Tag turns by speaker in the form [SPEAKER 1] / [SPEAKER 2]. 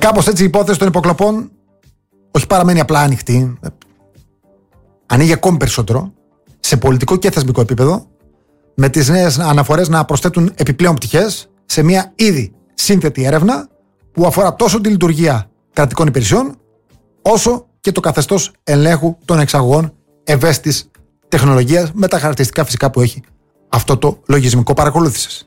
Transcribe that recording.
[SPEAKER 1] κάπως έτσι η υπόθεση των υποκλοπών όχι παραμένει απλά ανοιχτή, ανοίγει ακόμη περισσότερο σε πολιτικό και θεσμικό επίπεδο, με τις νέες αναφορές να προσθέτουν επιπλέον πτυχές σε μια ήδη σύνθετη έρευνα που αφορά τόσο τη λειτουργία κρατικών υπηρεσιών, όσο και το καθεστώς ελέγχου των εξαγωγών ευαίσθητης τεχνολογίας, με τα χαρακτηριστικά φυσικά που έχει αυτό το λογισμικό παρακολούθησης.